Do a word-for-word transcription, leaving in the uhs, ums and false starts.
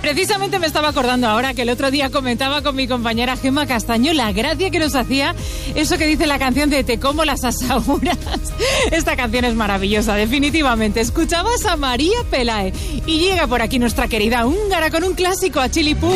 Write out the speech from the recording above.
Precisamente me estaba acordando ahora que el otro día comentaba con mi compañera Gemma Castaño la gracia que nos hacía eso que dice la canción de Te como las asauras. Esta canción es maravillosa, definitivamente. Escuchabas a María Pelae y llega por aquí nuestra querida húngara con un clásico, a Chili Pum.